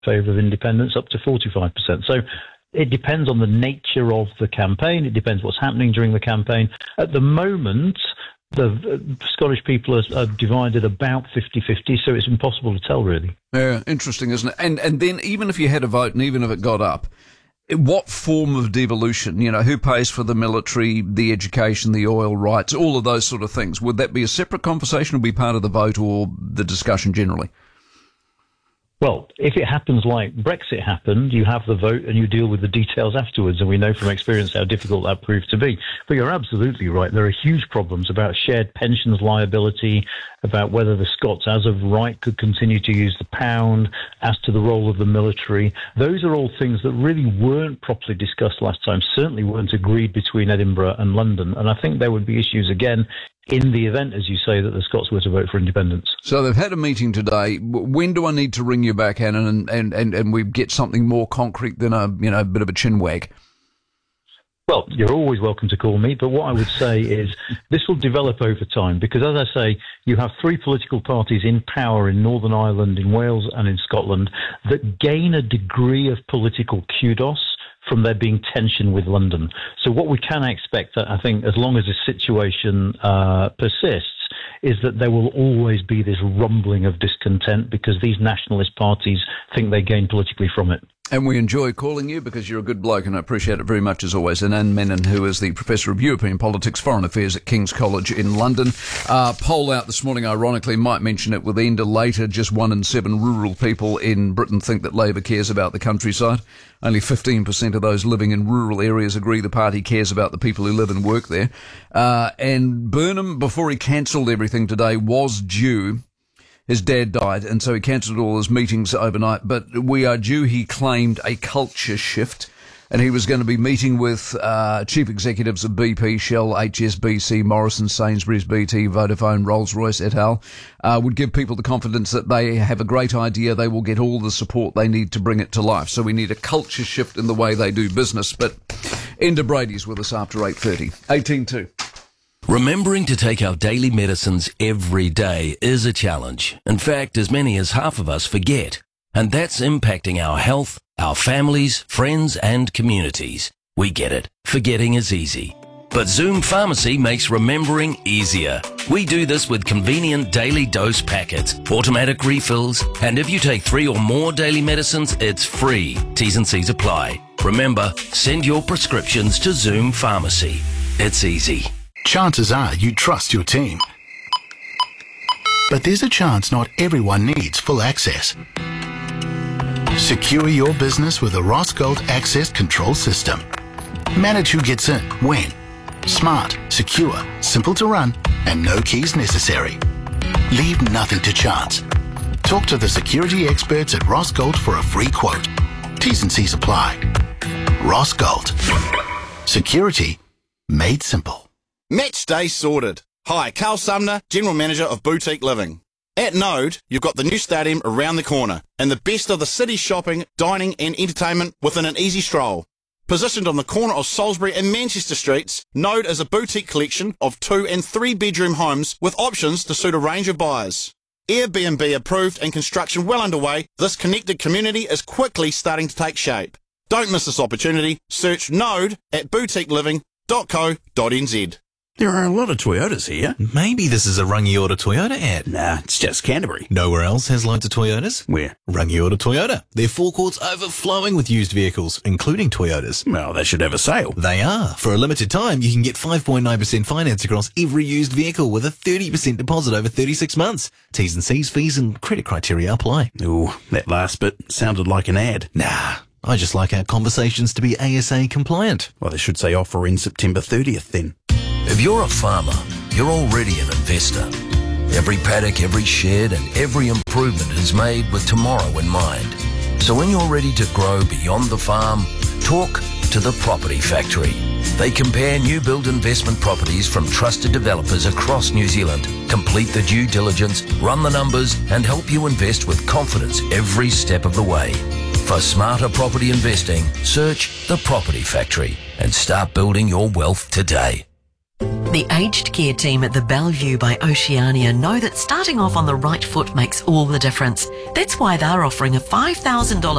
favour of independence, up to 45%. So it depends on the nature of the campaign. It depends what's happening during the campaign. At the moment, the Scottish people are divided about 50-50, so it's impossible to tell, really. Yeah, interesting, isn't it? And then even if you had a vote and even if it got up, what form of devolution, who pays for the military, the education, the oil rights, all of those sort of things, would that be a separate conversation or be part of the vote or the discussion generally? Well, if it happens like Brexit happened, you have the vote and you deal with the details afterwards, and we know from experience how difficult that proved to be. But you're absolutely right. There are huge problems about shared pensions liability, about whether the Scots, as of right, could continue to use the pound, as to the role of the military. Those are all things that really weren't properly discussed last time, certainly weren't agreed between Edinburgh and London. And I think there would be issues again in the event, as you say, that the Scots were to vote for independence. So they've had a meeting today. When do I need to ring you back, Annan, and we get something more concrete than a bit of a chin wag? Well, you're always welcome to call me, but what I would say is this will develop over time because, as I say, you have three political parties in power in Northern Ireland, in Wales and in Scotland that gain a degree of political kudos from there being tension with London. So what we can expect, I think, as long as this situation persists, is that there will always be this rumbling of discontent because these nationalist parties think they gain politically from it. And we enjoy calling you because you're a good bloke, and I appreciate it very much as always. And Anne Menon, who is the Professor of European Politics, Foreign Affairs at King's College in London. Poll out this morning, ironically, might mention it with Enda later. Just 1 in 7 rural people in Britain think that Labour cares about the countryside. Only 15% of those living in rural areas agree the party cares about the people who live and work there. And Burnham, before he cancelled everything today, was due. His dad died, and so he cancelled all his meetings overnight. But we are due, he claimed, a culture shift. And he was going to be meeting with chief executives of BP, Shell, HSBC, Morrison, Sainsbury's, BT, Vodafone, Rolls-Royce, et al. Would give people the confidence that they have a great idea. They will get all the support they need to bring it to life. So we need a culture shift in the way they do business. But Enda Brady's with us after 8:30. 18:2. Remembering to take our daily medicines every day is a challenge. In fact, as many as half of us forget. And that's impacting our health, our families, friends and communities. We get it. Forgetting is easy. But Zoom Pharmacy makes remembering easier. We do this with convenient daily dose packets, automatic refills, and if you take 3 or more daily medicines, it's free. T's and C's apply. Remember, send your prescriptions to Zoom Pharmacy. It's easy. Chances are you trust your team. But there's a chance not everyone needs full access. Secure your business with a Rossgold Access Control System. Manage who gets in, when. Smart, secure, simple to run, and no keys necessary. Leave nothing to chance. Talk to the security experts at Rossgold for a free quote. T's and C's apply. Rossgold. Security made simple. Match day sorted. Hi, Carl Sumner, General Manager of Boutique Living. At Node, you've got the new stadium around the corner and the best of the city's shopping, dining and entertainment within an easy stroll. Positioned on the corner of Salisbury and Manchester Streets, Node is a boutique collection of 2 and 3 bedroom homes with options to suit a range of buyers. Airbnb approved and construction well underway, this connected community is quickly starting to take shape. Don't miss this opportunity. Search Node at boutiqueliving.co.nz. There are a lot of Toyotas here. Maybe this is a Rangiora Toyota ad. Nah, it's just Canterbury. Nowhere else has loads of Toyotas? Where? Rangiora Toyota. Their forecourt's overflowing with used vehicles, including Toyotas. Well, they should have a sale. They are. For a limited time, you can get 5.9% finance across every used vehicle with a 30% deposit over 36 months. T's and C's, fees and credit criteria apply. Ooh, that last bit sounded like an ad. Nah, I just like our conversations to be ASA compliant. Well, they should say offer in September 30th then. If you're a farmer, you're already an investor. Every paddock, every shed and every improvement is made with tomorrow in mind. So when you're ready to grow beyond the farm, talk to the Property Factory. They compare new build investment properties from trusted developers across New Zealand, complete the due diligence, run the numbers and help you invest with confidence every step of the way. For smarter property investing, search the Property Factory and start building your wealth today. The aged care team at the Bellevue by Oceania know that starting off on the right foot makes all the difference. That's why they're offering a $5,000